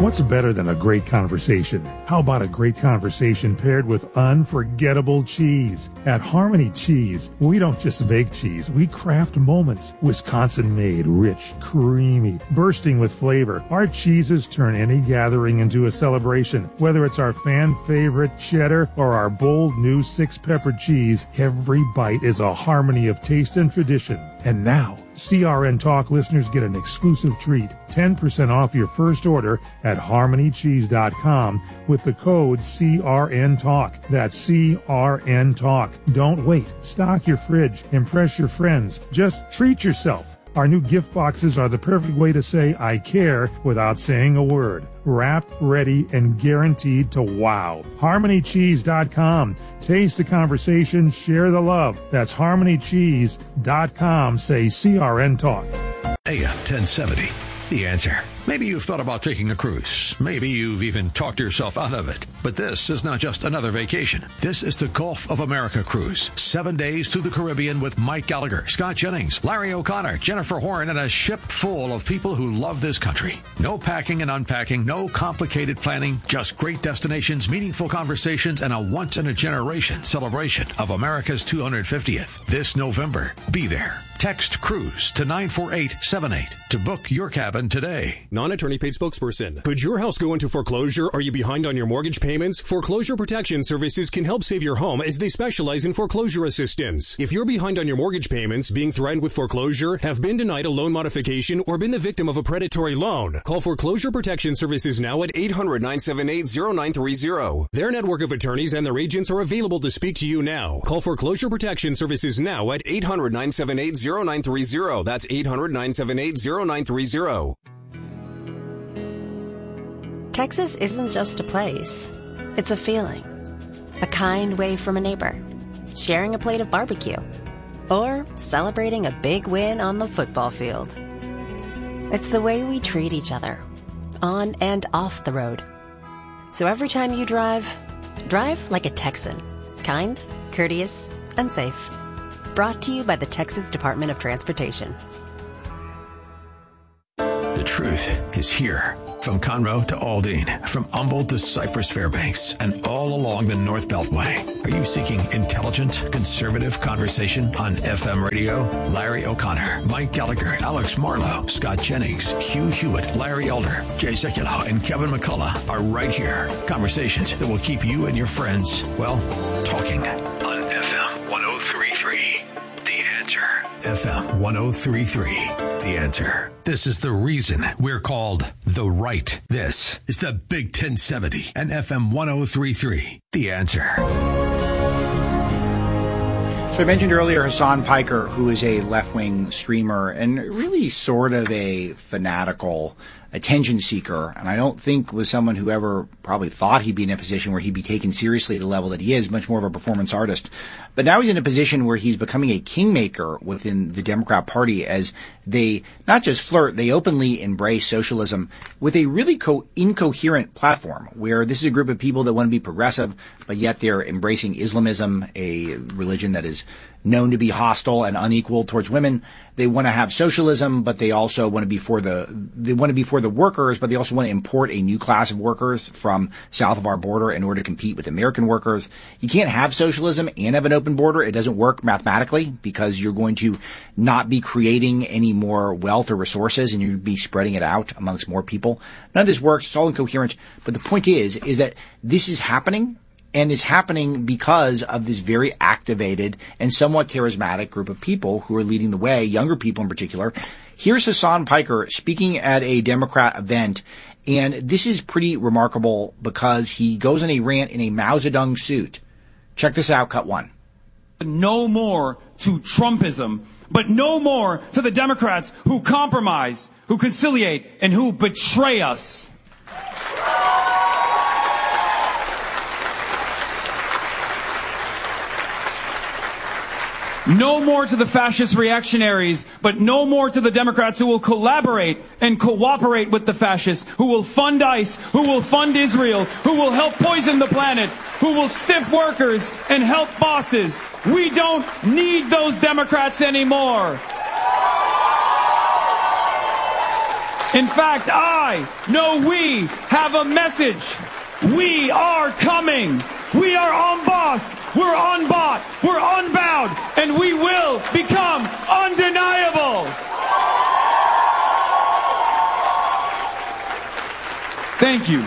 What's better than a great conversation? How about a great conversation paired with unforgettable cheese? At Harmony Cheese, we don't just make cheese, we craft moments. Wisconsin-made, rich, creamy, bursting with flavor. Our cheeses turn any gathering into a celebration. Whether it's our fan-favorite cheddar or our bold new 6-pepper cheese, every bite is a harmony of taste and tradition. And now, CRN Talk listeners get an exclusive treat, 10% off your first order at harmonycheese.com with the code CRN Talk. That's CRN Talk. Don't wait. Stock your fridge. Impress your friends. Just treat yourself. Our new gift boxes are the perfect way to say I care without saying a word. Wrapped, ready, and guaranteed to wow. HarmonyCheese.com. Taste the conversation, share the love. That's HarmonyCheese.com. Say CRN Talk. AM 1070. The Answer. Maybe you've thought about taking a cruise. Maybe you've even talked yourself out of it. But this is not just another vacation. This is the Gulf of America cruise. 7 days through the Caribbean with Mike Gallagher, Scott Jennings, Larry O'Connor, Jennifer Horn, and a ship full of people who love this country. No packing and unpacking, no complicated planning, just great destinations, meaningful conversations, and a once-in-a-generation celebration of America's 250th. This November. Be there. Text CRUISE to 94878 to book your cabin today. Non-attorney paid spokesperson. Could your house go into foreclosure? Are you behind on your mortgage payments? Foreclosure Protection Services can help save your home as they specialize in foreclosure assistance. If you're behind on your mortgage payments, being threatened with foreclosure, have been denied a loan modification, or been the victim of a predatory loan, call Foreclosure Protection Services now at 800-978-0930. Their network of attorneys and their agents are available to speak to you now. Call Foreclosure Protection Services now at 800-978-0930. That's 800-978-0930. Texas isn't just a place. It's a feeling. A kind wave from a neighbor. Sharing a plate of barbecue. Or celebrating a big win on the football field. It's the way we treat each other. On and off the road. So every time you drive like a Texan. Kind, courteous, and safe. Brought to you by the Texas Department of Transportation. The truth is here. From Conroe to Aldine, from Humboldt to Cypress Fairbanks, and all along the North Beltway. Are you seeking intelligent, conservative conversation on FM radio? Larry O'Connor, Mike Gallagher, Alex Marlowe, Scott Jennings, Hugh Hewitt, Larry Elder, Jay Sekulow, and Kevin McCullough are right here. Conversations that will keep you and your friends, well, talking. On FM 103.3, The Answer. FM 103.3. The Answer. This is the reason we're called The Right. This is the Big 1070 and FM 103.3. The Answer. So I mentioned earlier Hasan Piker, who is a left-wing streamer and really sort of a fanatical attention seeker, and I don't think was someone who ever probably thought he'd be in a position where he'd be taken seriously at the level that he is, much more of a performance artist. But now he's in a position where he's becoming a kingmaker within the Democrat Party as they not just flirt, they openly embrace socialism with a really incoherent platform, where this is a group of people that want to be progressive, but yet they're embracing Islamism, a religion that is known to be hostile and unequal towards women. They want to have socialism, but they also want to be for the workers, but they also want to import a new class of workers from south of our border in order to compete with American workers. You can't have socialism and have an open border. It doesn't work mathematically because you're going to not be creating any more wealth or resources, and you'd be spreading it out amongst more people. None of this works. It's all incoherent. But the point is that this is happening. And it's happening because of this very activated and somewhat charismatic group of people who are leading the way, younger people in particular. Here's Hasan Piker speaking at a Democrat event, and this is pretty remarkable because he goes on a rant in a Mao Zedong suit. Check this out, cut one. No more to Trumpism, but no more to the Democrats who compromise, who conciliate, and who betray us. No more to the fascist reactionaries, but no more to the Democrats who will collaborate and cooperate with the fascists, who will fund ICE, who will fund Israel, who will help poison the planet, who will stiff workers and help bosses. We don't need those Democrats anymore. In fact, we have a message. We are coming. We are unbossed. We're unbought. We're unbowed. And we will become undeniable. Thank you.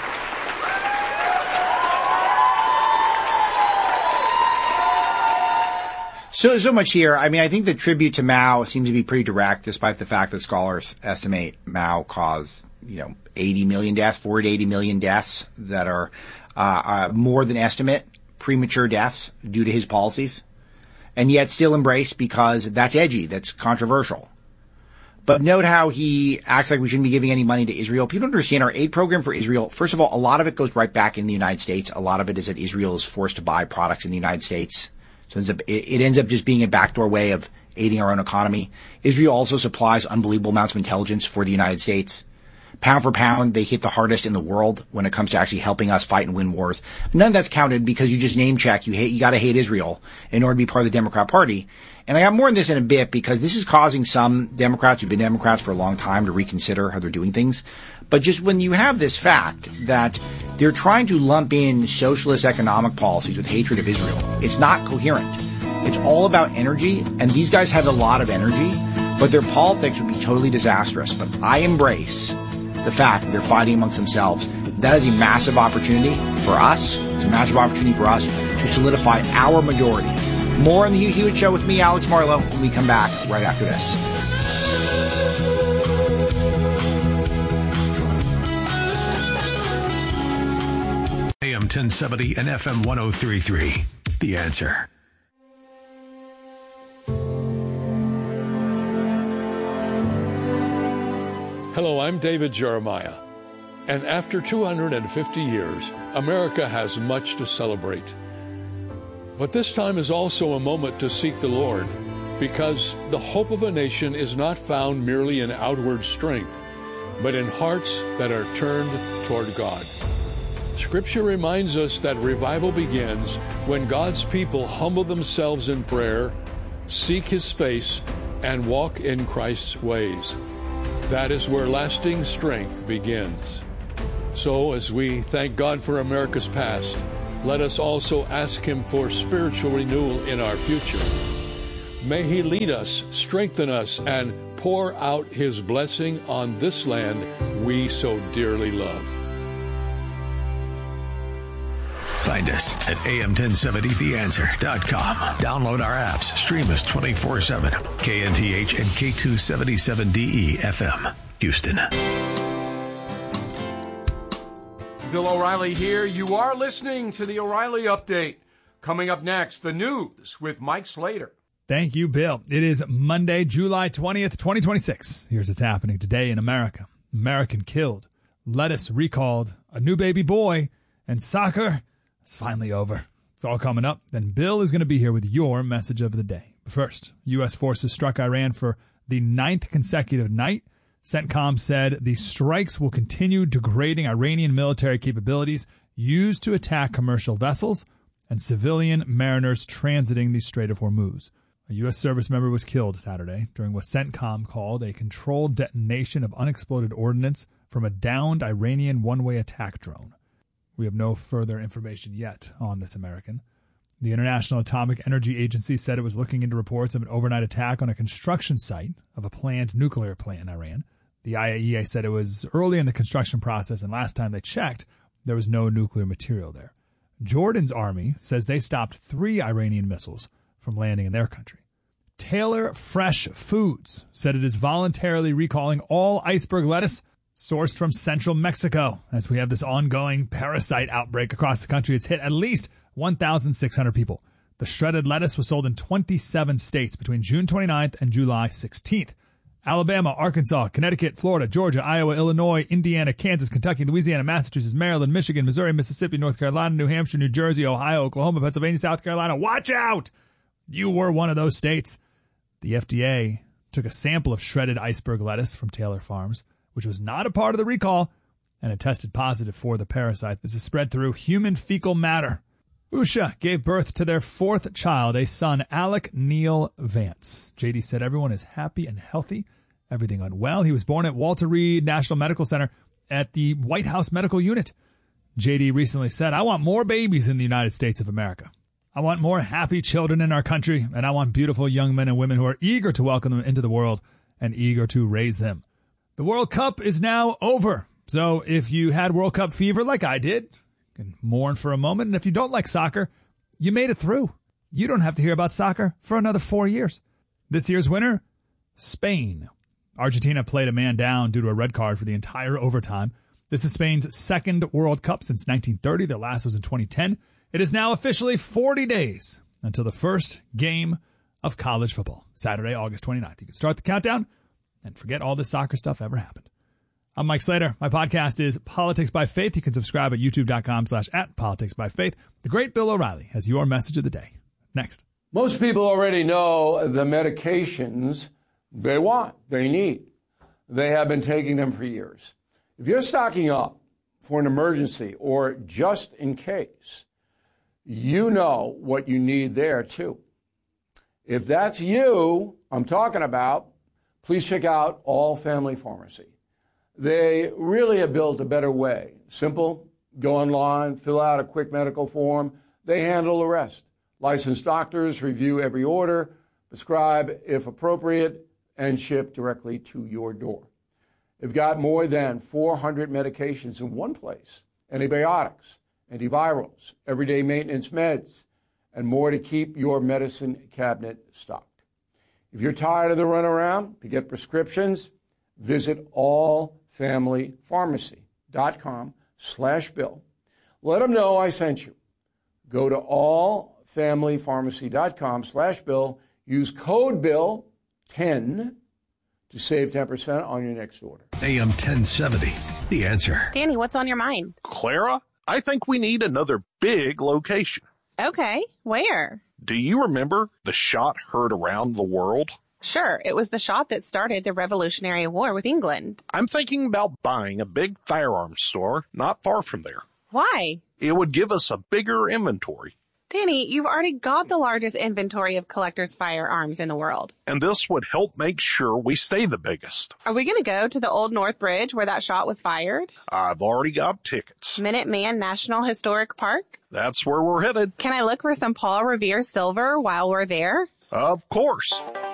So much here. I mean, I think the tribute to Mao seems to be pretty direct, despite the fact that scholars estimate Mao caused, 80 million deaths, 40 to 80 million deaths that are more than estimate, premature deaths due to his policies, and yet still embraced because that's edgy, that's controversial. But note how he acts like we shouldn't be giving any money to Israel. People don't understand our aid program for Israel. First of all, a lot of it goes right back in the United States. A lot of it is that Israel is forced to buy products in the United States. So it ends up just being a backdoor way of aiding our own economy. Israel also supplies unbelievable amounts of intelligence for the United States. Pound for pound, they hit the hardest in the world when it comes to actually helping us fight and win wars. None of that's counted because you just name check. You gotta hate Israel in order to be part of the Democrat Party. And I got more on this in a bit because this is causing some Democrats who've been Democrats for a long time to reconsider how they're doing things. But just when you have this fact that they're trying to lump in socialist economic policies with hatred of Israel, it's not coherent. It's all about energy, and these guys have a lot of energy, but their politics would be totally disastrous. But I embrace the fact that they're fighting amongst themselves. That is a massive opportunity for us. It's a massive opportunity for us to solidify our majority. More on the Hugh Hewitt Show with me, Alex Marlow, when we come back right after this. AM 1070 and FM 103.3. The Answer. Hello, I'm David Jeremiah. And after 250 years, America has much to celebrate. But this time is also a moment to seek the Lord, because the hope of a nation is not found merely in outward strength, but in hearts that are turned toward God. Scripture reminds us that revival begins when God's people humble themselves in prayer, seek His face, and walk in Christ's ways. That is where lasting strength begins. So, as we thank God for America's past, let us also ask Him for spiritual renewal in our future. May He lead us, strengthen us, and pour out His blessing on this land we so dearly love. Find us at am1070theanswer.com. Download our apps. Stream us 24/7. KNTH and K277DE FM, Houston. Bill O'Reilly here. You are listening to the O'Reilly Update. Coming up next, the news with Mike Slater. Thank you, Bill. It is Monday, July 20th, 2026. Here's what's happening today in America. American killed, lettuce recalled, a new baby boy, and soccer is finally over. It's all coming up. Then Bill is going to be here with your message of the day. But first, U.S. forces struck Iran for the 9th consecutive night. CENTCOM said the strikes will continue degrading Iranian military capabilities used to attack commercial vessels and civilian mariners transiting the Strait of Hormuz. A U.S. service member was killed Saturday during what CENTCOM called a controlled detonation of unexploded ordnance from a downed Iranian one-way attack drone. We have no further information yet on this American. The International Atomic Energy Agency said it was looking into reports of an overnight attack on a construction site of a planned nuclear plant in Iran. The IAEA said it was early in the construction process, and last time they checked, there was no nuclear material there. Jordan's army says they stopped 3 Iranian missiles from landing in their country. Taylor Fresh Foods said it is voluntarily recalling all iceberg lettuce sourced from central Mexico. As we have this ongoing parasite outbreak across the country, it's hit at least 1,600 people. The shredded lettuce was sold in 27 states between June 29th and July 16th. Alabama, Arkansas, Connecticut, Florida, Georgia, Iowa, Illinois, Indiana, Kansas, Kentucky, Louisiana, Massachusetts, Maryland, Michigan, Missouri, Mississippi, North Carolina, New Hampshire, New Jersey, Ohio, Oklahoma, Pennsylvania, South Carolina. Watch out! You were one of those states. The FDA took a sample of shredded iceberg lettuce from Taylor Farms, which was not a part of the recall, and it tested positive for the parasite. This is spread through human fecal matter. Usha gave birth to their 4th child, a son, Alec Neil Vance. JD said everyone is happy and healthy, everything went well. He was born at Walter Reed National Medical Center at the White House Medical Unit. JD recently said, "I want more babies in the United States of America. I want more happy children in our country, and I want beautiful young men and women who are eager to welcome them into the world and eager to raise them." The World Cup is now over. So if you had World Cup fever like I did, you can mourn for a moment. And if you don't like soccer, you made it through. You don't have to hear about soccer for another 4 years. This year's winner, Spain. Argentina played a man down due to a red card for the entire overtime. This is Spain's second World Cup since 1930. Their last was in 2010. It is now officially 40 days until the first game of college football, Saturday, August 29th. You can start the countdown and forget all this soccer stuff ever happened. I'm Mike Slater. My podcast is Politics by Faith. You can subscribe at youtube.com/@politicsbyfaith. The great Bill O'Reilly has your message of the day. Next. Most people already know the medications they want, they need. They have been taking them for years. If you're stocking up for an emergency or just in case, you know what you need there too. If that's you I'm talking about, please check out All Family Pharmacy. They really have built a better way. Simple, go online, fill out a quick medical form. They handle the rest. Licensed doctors review every order, prescribe if appropriate, and ship directly to your door. They've got more than 400 medications in one place: antibiotics, antivirals, everyday maintenance meds, and more to keep your medicine cabinet stocked. If you're tired of the runaround to get prescriptions, visit allfamilypharmacy.com/Bill. Let them know I sent you. Go to allfamilypharmacy.com/Bill. Use code BILL10 to save 10% on your next order. AM 1070, The Answer. Danny, what's on your mind? Clara, I think we need another big location. Okay, where? Do you remember the shot heard around the world? Sure, it was the shot that started the Revolutionary War with England. I'm thinking about buying a big firearms store not far from there. Why? It would give us a bigger inventory. Danny, you've already got the largest inventory of collectors' firearms in the world. And this would help make sure we stay the biggest. Are we going to go to the Old North Bridge where that shot was fired? I've already got tickets. Minuteman National Historic Park? That's where we're headed. Can I look for some Paul Revere silver while we're there? Of course.